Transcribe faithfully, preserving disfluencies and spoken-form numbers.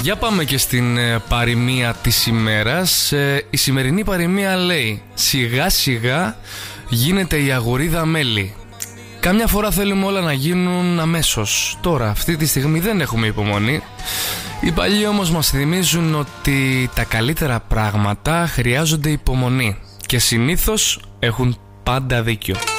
Για πάμε και στην ε, παροιμία της ημέρας. ε, Η σημερινή παροιμία λέει: σιγά σιγά γίνεται η αγορίδα μέλι. Κάμια φορά θέλουμε όλα να γίνουν αμέσως. Τώρα, αυτή τη στιγμή δεν έχουμε υπομονή. Οι παλιοί όμως μας θυμίζουν ότι τα καλύτερα πράγματα χρειάζονται υπομονή. Και συνήθως έχουν πάντα δίκιο.